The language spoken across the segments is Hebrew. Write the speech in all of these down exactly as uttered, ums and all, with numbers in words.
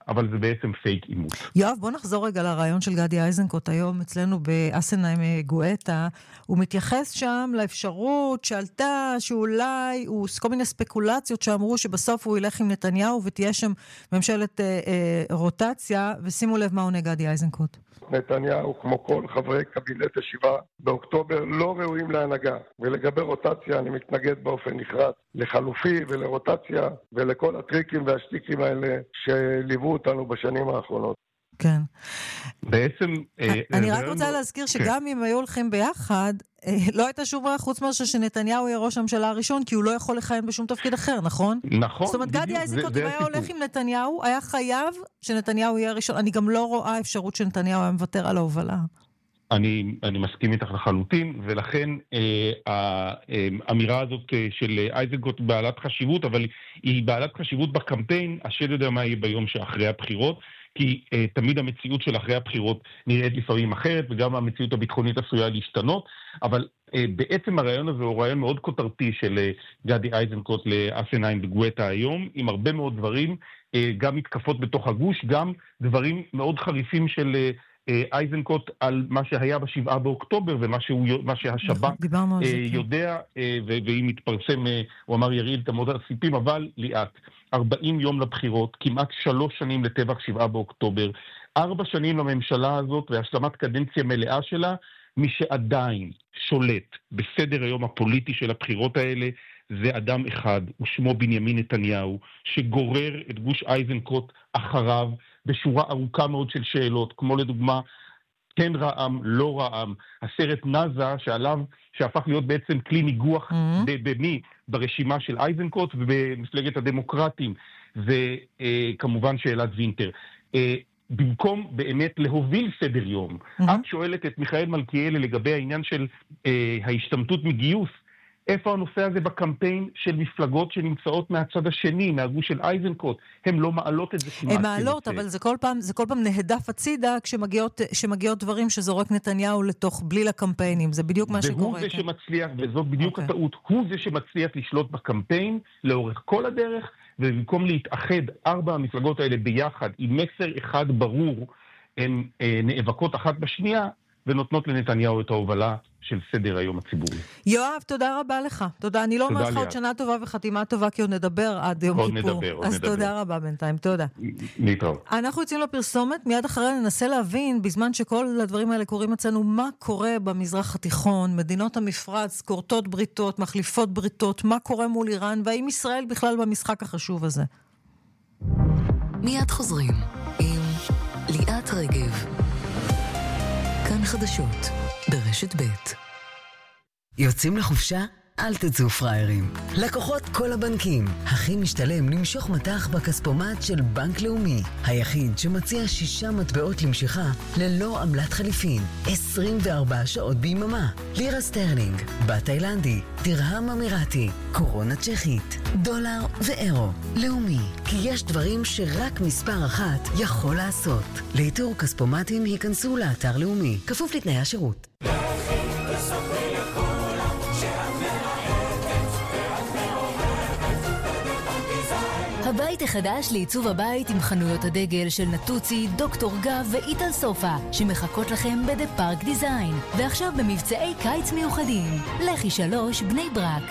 אבל זה בעצם פייק אימות. יואב, בוא נחזור רגע לרעיון של גדי איזנקוט היום אצלנו באסנהיים גואטה. הוא מתייחס שם לאפשרות שעלתה, שאולי, הוא כל מיני ספקולציות שאמרו שבסוף הוא ילך עם נתניהו ותהיה שם ממשלת אה, אה, רוטציה, ושימו לב מה עונה גדי איזנקוט. נתניהו, כמו כל חברי קבינט השבעה באוקטובר, לא ראויים להנהגה. ולגבי רוטציה, אני מתנגד באופן נחרץ לחלופי ולרוטציה ולכל הטריקים והשטיקים האלה שליוו אותנו בשנים האחרונות. כן. בעצם... אני רק רוצה להזכיר שגם אם היו הולכים ביחד, לא הייתה שום רע חוץ מאשר שנתניהו יהיה ראש הממשלה הראשון, כי הוא לא יכול לכהן בשום תפקיד אחר, נכון? נכון. זאת אומרת, גדי איזנקוט, אם היה הולך עם נתניהו, היה חייב שנתניהו יהיה הראשון. אני גם לא רואה אפשרות שנתניהו היה מוותר על ההובלה. אני, אני מסכים איתך לחלוטין, ולכן אה, האמירה הזאת אה, של איזנקוט בעלת חשיבות, אבל היא בעלת חשיבות בקמפיין, השד יודע מה יהיה ביום שאחרי הבחירות, כי uh, תמיד המציאות של אחרי הבחירות נראית לפעמים אחרת, וגם המציאות הביטחונית עשויה להשתנות, אבל uh, בעצם הרעיון הזה הוא רעיון מאוד כותרתי של uh, גדי איזנקוט לאסנהיים גואטה היום, עם הרבה מאוד דברים, uh, גם מתקפות בתוך הגוש, גם דברים מאוד חריפים של uh, uh, איזנקוט על מה שהיה בשבעה באוקטובר, ומה שהוא, מה שהשב"כ uh, יודע, uh, ואם מתפרסם, uh, הוא אמר יריד את המודל הסיפים, אבל ליאת. ארבעים יום לבחירות, כמעט שלוש שנים לטבח שבעה באוקטובר, ארבע שנים לממשלה הזאת והשלמת קדנציה מלאה שלה, מי שעדיין שולט בסדר היום הפוליטי של הבחירות האלה, זה אדם אחד, ושמו בנימין נתניהו, שגורר את גוש איזנקוט אחריו בשורה ארוכה מאוד של שאלות, כמו לדוגמה, כן רעם, לא רעם, הסרט נאזה שעליו, שהפך להיות בעצם כלי ניגוח mm-hmm. במי, ברשימה של איזנקוט ובמפלגת הדמוקרטים, וכמובן שאלת וינטר. במקום באמת להוביל סדר יום, mm-hmm. את שואלת את מיכאל מלכיאלי לגבי העניין של ההשתמטות מגיוס, איפה הנושא הזה בקמפיין של מפלגות שנמצאות מהצד השני, מהגוש של איזנקוט? הם לא מעלות את זה כמעט. הם מעלות, אבל זה כל פעם, זה כל פעם נהדף הצידה כשמגיעות, כשמגיעות דברים שזורק נתניהו לתוך בליל הקמפיינים. זה בדיוק מה שקורה. והוא זה שמצליח, וזאת בדיוק okay. הטעות, הוא זה שמצליח לשלוט בקמפיין לאורך כל הדרך, ובמקום להתאחד ארבע המפלגות האלה ביחד, עם מסר אחד ברור, הן אה, נאבקות אחת בשנייה, ונותנות לנתניהו את ההובלה של סדר היום הציבורי. יואב, תודה רבה לך. תודה. אני לא אומר לך עוד שנה טובה וחתימה טובה, כי עוד נדבר עד יום כיפור. עוד נדבר, עוד אז נדבר. תודה רבה בינתיים, תודה. להתראות. אנחנו יוצאים לפרסומת, מיד אחרי ננסה להבין, בזמן שכל הדברים האלה קוראים אצלנו, מה קורה במזרח התיכון, מדינות המפרץ, קורטות בריתות, מחליפות בריתות, מה קורה מול איראן, והאם ישראל בכלל במשחק החשוב הזה. מיד חוזרים עם ליאת רגב. כאן חדשות ברשת ב'. יוצאים לחופשה? אל תצאו פריירים. לקוחות כל הבנקים. הכי משתלם למשוך מטח בכספומט של בנק לאומי. היחיד שמציע שישה מטבעות למשיכה ללא עמלת חליפין. עשרים וארבע שעות ביממה. לירה סטרלינג, בת תאילנדי, דרהם אמירתי, קורונה צ'כית, דולר ואירו. לאומי. כי יש דברים שרק מספר אחת יכול לעשות. לאיתור כספומטים היכנסו לאתר לאומי. כפוף לתנאי השירות. הבית החדש לעיצוב הבית עם חנויות הדגל של נטוצי, דוקטור גב ואיטל סופה שמחכות לכם בדה פארק דיזיין, ועכשיו במבצעי קיץ מיוחדים. לכי שלוש בני ברק.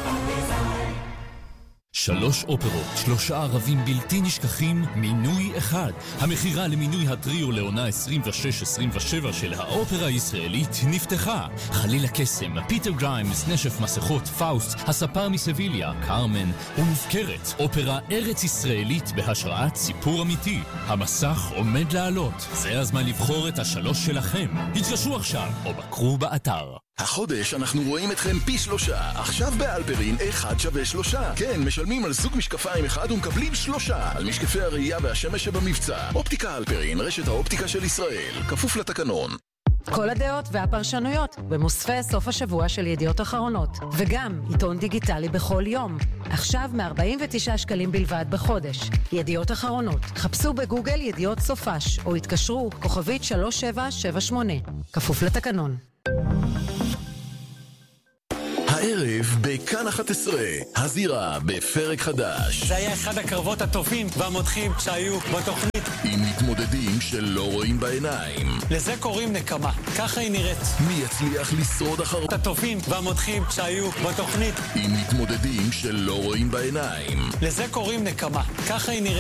שלוש אופרות, שלושה ערבים בלתי נשכחים, מינוי אחד. המחירה למינוי הטריו לעונה עשרים ושש עשרים ושבע של האופרה הישראלית נפתחה. חליל הקסם, פיטר גריימס, נשף מסכות, פאוסט, הספר מסביליה, קרמן ומופקרת. אופרה ארץ ישראלית בהשראת סיפור אמיתי. המסך עומד לעלות. זה הזמן לבחור את השלוש שלכם. התקשרו עכשיו או בקרו באתר. החודש אנחנו רואים אתכם פי שלושה. עכשיו באלפרין אחד שווה שלושה. כן, משלמים על זוג משקפיים אחד ומקבלים שלושה. על משקפי הראייה והשמש שבמבצע. אופטיקה אלפרין, רשת האופטיקה של ישראל. כפוף לתקנון. כל הדעות והפרשנויות במוספי סוף השבוע של ידיעות אחרונות. וגם עיתון דיגיטלי בכל יום. עכשיו מ-ארבעים ותשעה שקלים בלבד בחודש. ידיעות אחרונות. חפשו בגוגל ידיעות סופש או התקשרו כוכבית שלוש שבע שבע שמונה. כפוף לתקנון. הערב בכאן אחת עשרה, הזירה בפרק חדש. זה היה אחד הקרבות הטובים והמותחים שהיו בתוכנית עם מתמודדים שלא רואים בעיניים. לזה קוראים נקמה, ככה היא נראית. מי יצליח לשרוד אחר... את הטובים והמותחים שהיו בתוכנית. עם מתמודדים שלא רואים בעיניים. לזה קוראים נקמה, ככה היא נראית.